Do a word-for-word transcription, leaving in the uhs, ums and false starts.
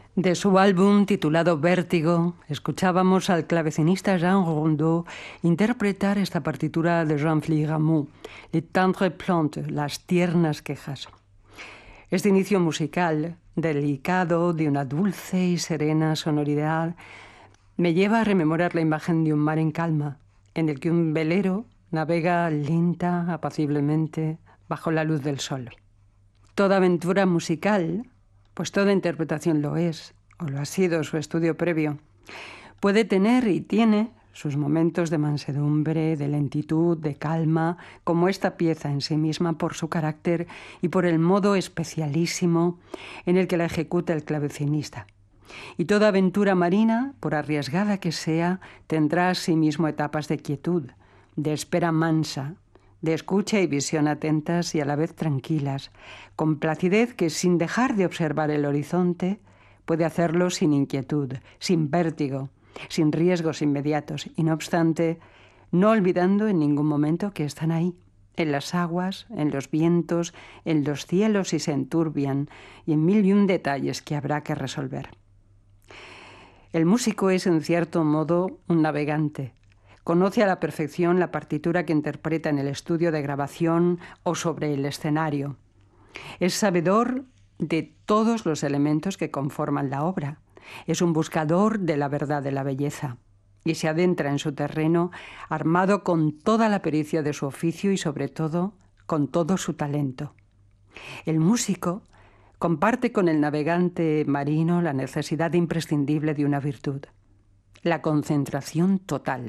De su álbum titulado Vértigo, escuchábamos al clavecinista Jean Rondeau interpretar esta partitura de Jean-Philippe Rameau, Les Tendres Plaintes, las tiernas quejas. Este inicio musical, delicado, de una dulce y serena sonoridad, me lleva a rememorar la imagen de un mar en calma, en el que un velero navega lenta, apaciblemente, bajo la luz del sol. Toda aventura musical, pues toda interpretación lo es, o lo ha sido su estudio previo, puede tener y tiene sus momentos de mansedumbre, de lentitud, de calma, como esta pieza en sí misma por su carácter y por el modo especialísimo en el que la ejecuta el clavecinista. Y toda aventura marina, por arriesgada que sea, tendrá asimismo etapas de quietud, de espera mansa, de escucha y visión atentas y a la vez tranquilas, con placidez que sin dejar de observar el horizonte, puede hacerlo sin inquietud, sin vértigo, sin riesgos inmediatos, y no obstante, no olvidando en ningún momento que están ahí, en las aguas, en los vientos, en los cielos si se enturbian, y en mil y un detalles que habrá que resolver. El músico es, en cierto modo, un navegante. Conoce a la perfección la partitura que interpreta en el estudio de grabación o sobre el escenario. Es sabedor de todos los elementos que conforman la obra. Es un buscador de la verdad de la belleza y se adentra en su terreno armado con toda la pericia de su oficio y, sobre todo, con todo su talento. El músico comparte con el navegante marino la necesidad imprescindible de una virtud, la concentración total.